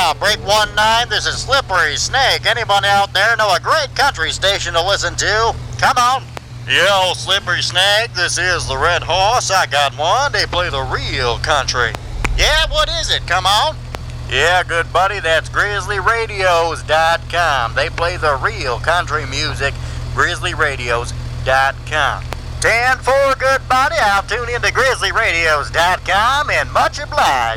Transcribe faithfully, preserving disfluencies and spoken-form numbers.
Yeah, break one nine, this is Slippery Snake. Anybody out there know a great country station to listen to? Come on. Yeah, old Slippery Snake, this is the Red Horse. I got one. They play the real country. Yeah, what is it? Come on. Yeah, good buddy, that's grizzly radios dot com. They play the real country music, grizzly radios dot com. ten four, good buddy. I'll tune into grizzly radios dot com and much obliged.